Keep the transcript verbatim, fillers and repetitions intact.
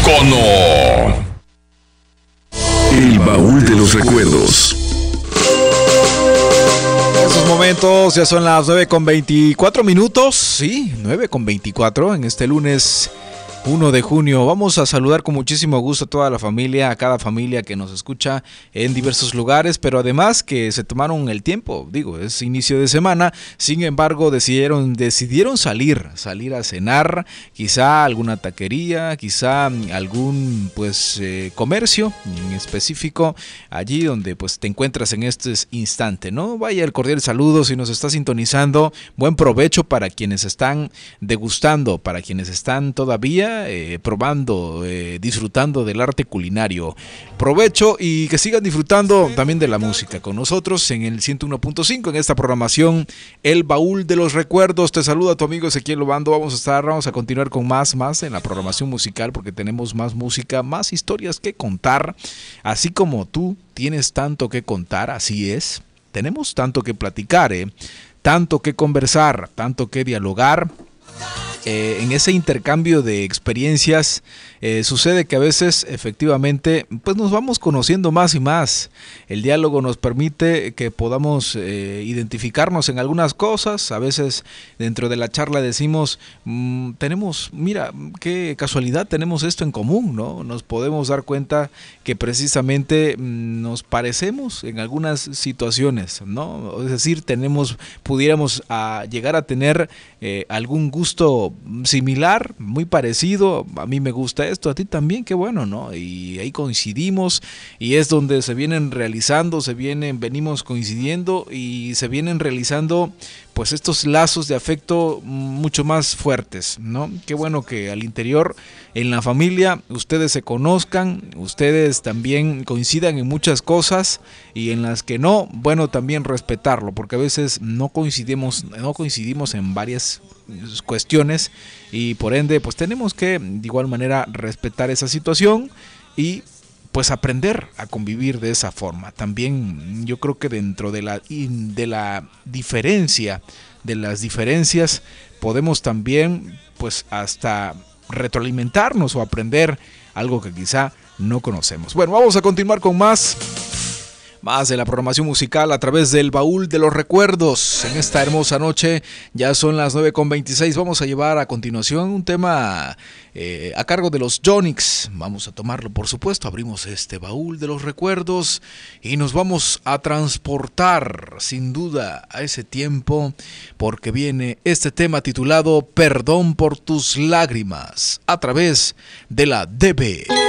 Icono. El baúl de los recuerdos. En estos momentos ya son las nueve con veinticuatro minutos. Sí, nueve con veinticuatro en este lunes uno de junio. Vamos a saludar con muchísimo gusto a toda la familia, a cada familia que nos escucha en diversos lugares, pero además que se tomaron el tiempo, digo, es inicio de semana, sin embargo decidieron, decidieron salir, salir a cenar, quizá alguna taquería, quizá algún pues eh, comercio en específico, allí donde pues te encuentras en este instante, ¿no? Vaya el cordial saludo si nos está sintonizando, buen provecho para quienes están degustando, para quienes están todavía Eh, probando, eh, disfrutando del arte culinario. Provecho y que sigan disfrutando también de la música con nosotros en el ciento uno punto cinco en esta programación El Baúl de los Recuerdos. Te saluda tu amigo Ezequiel Obando. Vamos a estar, vamos a continuar con más, más en la programación musical porque tenemos más música, más historias que contar, así como tú tienes tanto que contar, así es. Tenemos tanto que platicar, eh, tanto que conversar, tanto que dialogar. Eh, en ese intercambio de experiencias eh, sucede que a veces efectivamente pues nos vamos conociendo más y más. El diálogo nos permite que podamos eh, identificarnos en algunas cosas. A veces dentro de la charla decimos, mmm, tenemos, mira, qué casualidad, tenemos esto en común, ¿no? Nos podemos dar cuenta que precisamente mmm, nos parecemos en algunas situaciones, ¿no? Es decir, tenemos, pudiéramos a llegar a tener eh, algún gusto similar, muy parecido. A mí me gusta esto, a ti también, qué bueno, ¿no? Y ahí coincidimos y es donde se vienen realizando, se vienen, venimos coincidiendo y se vienen realizando pues estos lazos de afecto mucho más fuertes, ¿no? Qué bueno que al interior, en la familia, ustedes se conozcan, ustedes también coincidan en muchas cosas y en las que no, bueno, también respetarlo, porque a veces no coincidimos, no coincidimos en varias cuestiones y por ende pues tenemos que de igual manera respetar esa situación y pues aprender a convivir de esa forma. También yo creo que dentro de la, de la diferencia, de las diferencias, podemos también pues hasta retroalimentarnos o aprender algo que quizá no conocemos. Bueno, vamos a continuar con más. Más de la programación musical a través del Baúl de los Recuerdos. En esta hermosa noche, ya son las nueve con veintiséis. Vamos a llevar a continuación un tema eh, a cargo de los Yonix. Vamos a tomarlo, por supuesto. Abrimos este Baúl de los Recuerdos y nos vamos a transportar, sin duda, a ese tiempo, porque viene este tema titulado Perdón por tus lágrimas, a través de la D B.